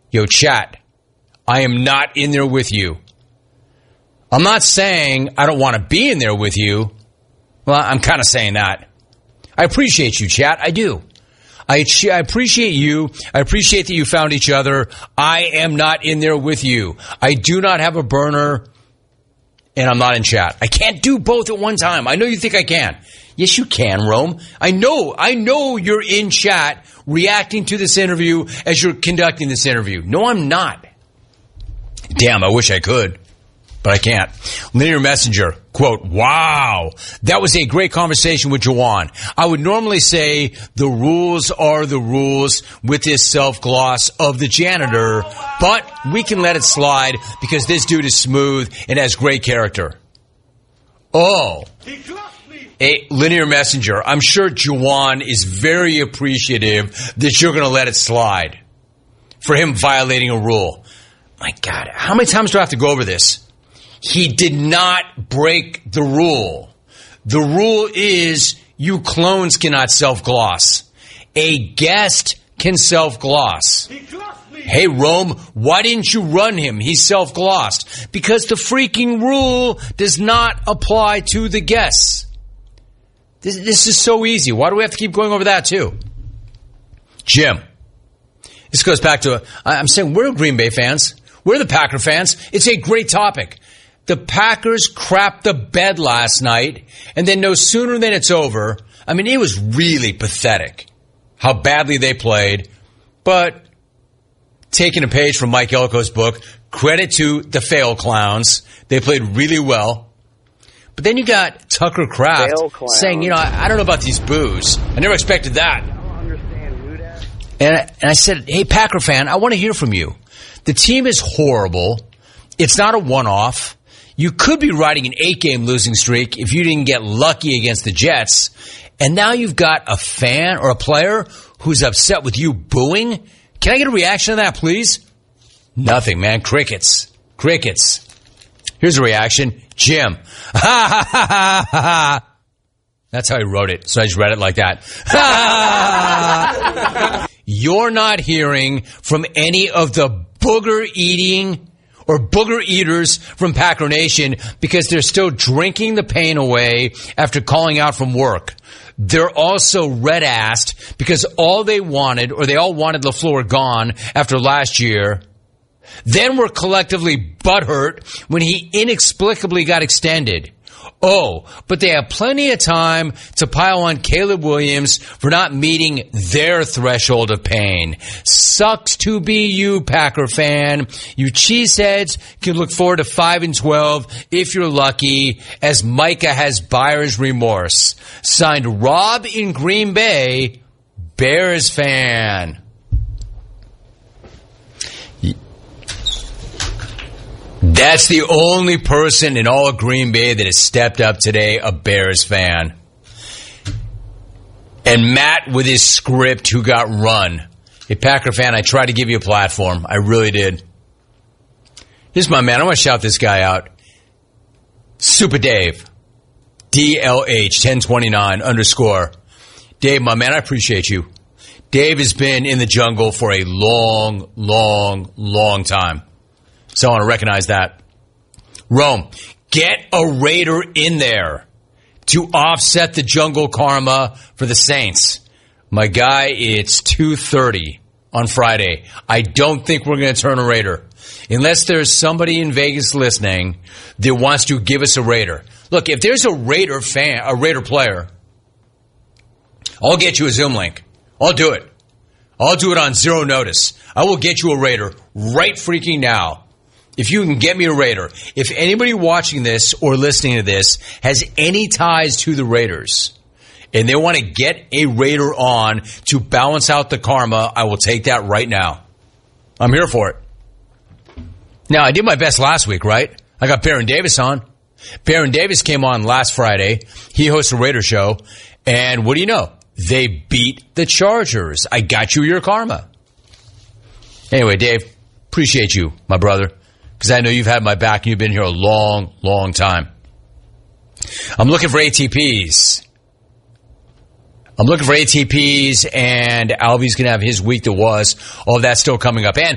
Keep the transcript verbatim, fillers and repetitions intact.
Yo, chat, I am not in there with you. I'm not saying I don't want to be in there with you. Well, I'm kind of saying that. I appreciate you, chat. I do. I, I appreciate you. I appreciate that you found each other. I am not in there with you. I do not have a burner, and I'm not in chat. I can't do both at one time. I know you think I can. Yes, you can, Rome. I know. I know you're in chat reacting to this interview as you're conducting this interview. No, I'm not. Damn, I wish I could. But I can't. Linear Messenger, quote, wow, that was a great conversation with Juwan. I would normally say the rules are the rules with this self-gloss of the janitor, but we can let it slide because this dude is smooth and has great character. Oh, a Linear Messenger, I'm sure Juwan is very appreciative that you're going to let it slide for him violating a rule. My God, how many times do I have to go over this? He did not break the rule. The rule is you clones cannot self-gloss. A guest can self-gloss. Hey, Rome, why didn't you run him? He's self-glossed. Because the freaking rule does not apply to the guests. This, this is so easy. Why do we have to keep going over that, too? Jim, this goes back to, I'm saying we're Green Bay fans. We're the Packer fans. It's a great topic. The Packers crapped the bed last night, and then no sooner than it's over, I mean, it was really pathetic how badly they played. But taking a page from Mike Elko's book, credit to the fail clowns. They played really well. But then you got Tucker Kraft saying, you know, I, I don't know about these boos. I never expected that. I don't understand who that. And I, and I said, hey, Packer fan, I want to hear from you. The team is horrible. It's not a one-off. You could be riding an eight-game losing streak if you didn't get lucky against the Jets. And now you've got a fan or a player who's upset with you booing. Can I get a reaction to that, please? Nothing, man. Crickets. Crickets. Here's a reaction. Jim. Ha, ha, ha, ha, ha. That's how he wrote it, so I just read it like that. You're not hearing from any of the booger-eating or booger eaters from Packer Nation because they're still drinking the pain away after calling out from work. They're also red-assed because all they wanted, or they all wanted LaFleur gone after last year. Then were collectively butthurt when he inexplicably got extended. Oh, but they have plenty of time to pile on Caleb Williams for not meeting their threshold of pain. Sucks to be you, Packer fan. You cheeseheads can look forward to five and twelve if you're lucky, as Micah has buyer's remorse. Signed, Rob in Green Bay, Bears fan. That's the only person in all of Green Bay that has stepped up today, a Bears fan. And Matt with his script who got run. Hey, Packer fan, I tried to give you a platform. I really did. Here's my man. I want to shout this guy out. Super Dave. D L H ten twenty-nine underscore. Dave, my man, I appreciate you. Dave has been in the jungle for a long, long, long time. So I want to recognize that. Rome, get a Raider in there to offset the jungle karma for the Saints. My guy, it's two thirty on Friday. I don't think we're going to turn a Raider. Unless there's somebody in Vegas listening that wants to give us a Raider. Look, if there's a Raider fan, a Raider player, I'll get you a Zoom link. I'll do it. I'll do it on zero notice. I will get you a Raider right freaking now. If you can get me a Raider. If anybody watching this or listening to this has any ties to the Raiders and they want to get a Raider on to balance out the karma, I will take that right now. I'm here for it. Now, I did my best last week, right? I got Baron Davis on. Baron Davis came on last Friday. He hosts a Raider show. And what do you know? They beat the Chargers. I got you your karma. Anyway, Dave, appreciate you, my brother. Because I know you've had my back and you've been here a long, long time. I'm looking for A T Ps. I'm looking for A T Ps, and Alvy's going to have his week that was. All of that's still coming up. And